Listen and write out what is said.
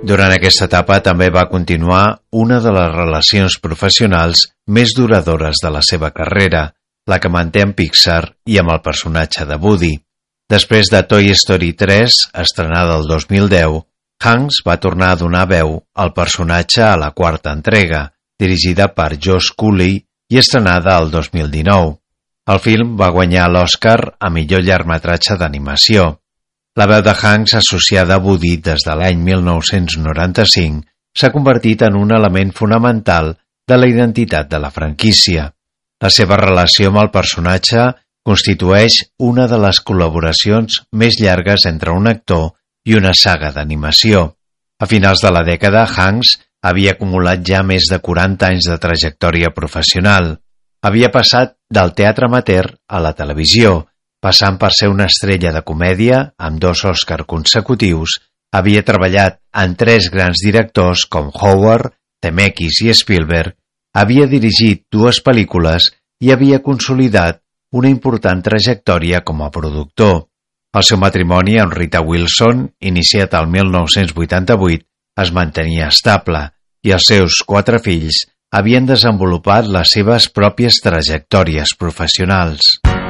Durant aquesta etapa també va continuar una de les relacions professionals més duradores de la seva carrera, la que manté amb Pixar i amb el personatge de Woody. Després de Toy Story 3, estrenada el 2010, Hanks va tornar a donar veu al personatge a la quarta entrega, dirigida per Josh Cooley i estrenada el 2019. El film va guanyar l'Oscar a millor llargmetratge d'animació. La veu de Hanks associada a Woody des de l'any 1995 s'ha convertit en un element fonamental de la identitat de la franquícia. La seva relació amb el personatge constitueix una de les col·laboracions més llargues entre un actor i una saga d'animació. A finals de la dècada, Hanks havia acumulat ja més de 40 anys de trajectòria professional. Havia passat del teatre amateur a la televisió, passant per ser una estrella de comèdia amb 2 Oscars consecutius. Havia treballat en 3 grans directors com Howard, Zemeckis i Spielberg, havia dirigit 2 pel·lícules i havia consolidat una important trajectòria com a productor. El seu matrimoni amb Rita Wilson, iniciat el 1988, es mantenia estable i els seus 4 fills havien desenvolupat les seves pròpies trajectòries professionals.